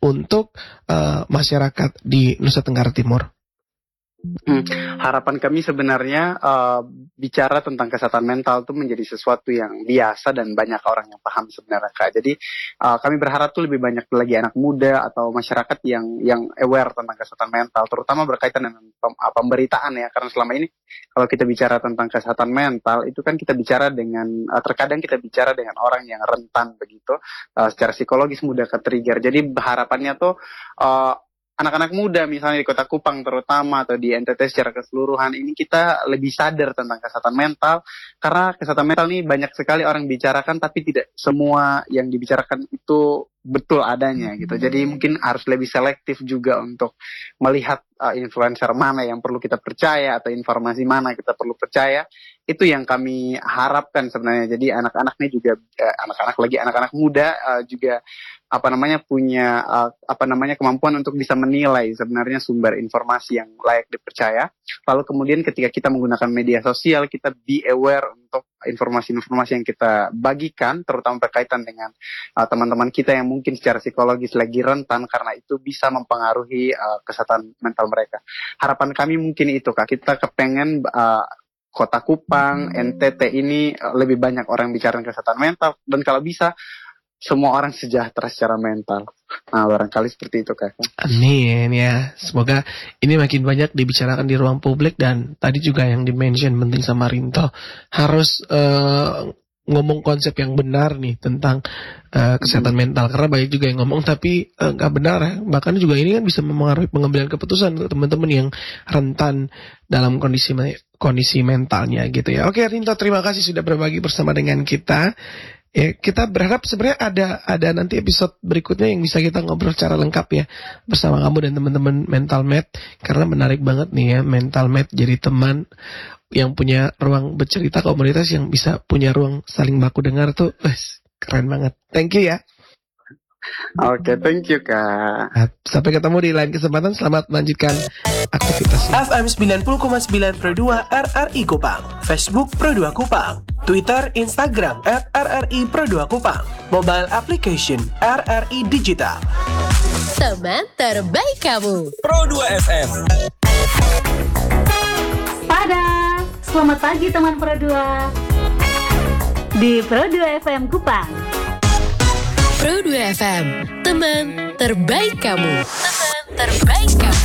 untuk masyarakat di Nusa Tenggara Timur? Harapan kami sebenarnya bicara tentang kesehatan mental itu menjadi sesuatu yang biasa dan banyak orang yang paham sebenarnya, Kak. Jadi kami berharap tuh lebih banyak lagi anak muda atau masyarakat yang aware tentang kesehatan mental, terutama berkaitan dengan pemberitaan ya. Karena selama ini kalau kita bicara tentang kesehatan mental itu kan kita bicara dengan terkadang kita bicara dengan orang yang rentan begitu, secara psikologis mudah ke-trigger. Jadi harapannya tuh anak-anak muda misalnya di Kota Kupang terutama atau di NTT secara keseluruhan ini kita lebih sadar tentang kesehatan mental, karena kesehatan mental ini banyak sekali orang bicarakan tapi tidak semua yang dibicarakan itu betul adanya gitu. Jadi mungkin harus lebih selektif juga untuk melihat influencer mana yang perlu kita percaya atau informasi mana kita perlu percaya. Itu yang kami harapkan sebenarnya. Jadi anak-anaknya juga anak-anak muda juga punya kemampuan untuk bisa menilai sebenarnya sumber informasi yang layak dipercaya. Lalu kemudian ketika kita menggunakan media sosial, kita be aware untuk informasi-informasi yang kita bagikan, terutama berkaitan dengan teman-teman kita yang mungkin secara psikologis lagi rentan, karena itu bisa mempengaruhi kesehatan mental mereka. Harapan kami mungkin itu, Kak. Kita kepengen Kota Kupang, NTT ini lebih banyak orang bicara kesehatan mental, dan kalau bisa semua orang sejahtera secara mental. Nah, barangkali seperti itu, Kak. Amin ya. Semoga ini makin banyak dibicarakan di ruang publik, dan tadi juga yang dimention penting sama Rinto, harus ngomong konsep yang benar nih tentang kesehatan mental, karena banyak juga yang ngomong tapi nggak benar ya. Bahkan juga ini kan bisa mempengaruhi pengambilan keputusan untuk teman-teman yang rentan dalam kondisi mentalnya gitu ya. Oke Rinto, terima kasih sudah berbagi bersama dengan kita. Ya, kita berharap sebenarnya ada nanti episode berikutnya yang bisa kita ngobrol secara lengkap ya bersama kamu dan teman-teman Mental Med, karena menarik banget nih ya Mental Med jadi teman yang punya ruang bercerita, komunitas yang bisa punya ruang saling baku dengar tuh, keren banget. Thank you ya. Oke, thank you, Kak. Sampai ketemu di lain kesempatan. Selamat melanjutkan aktivitasnya. FM 90,9 Pro 2 RRI Kupang, Facebook Pro 2 Kupang, Twitter, Instagram @RRI Pro 2 Kupang, mobile application RRI Digital. Teman terbaik kamu, Pro 2 FM. Pada selamat pagi teman Pro 2 di Pro 2 FM Kupang. Pro 2 FM, teman terbaik kamu, teman terbaik kamu.